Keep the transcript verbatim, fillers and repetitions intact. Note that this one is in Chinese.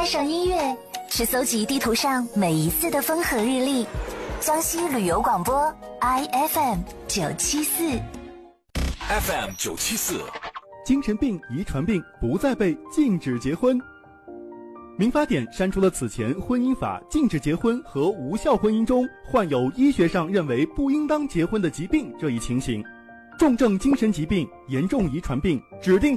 带上音乐，去搜集地图上每一次的风和日丽。江西旅游广播 I F M 九七四 F M 九七四， 精神病遗传病不再被禁止结婚。民法典删除了此前婚姻法禁止结婚和无效婚姻中患有医学上认为不应当结婚的疾病这一情形。重症精神疾病、严重遗传病、指定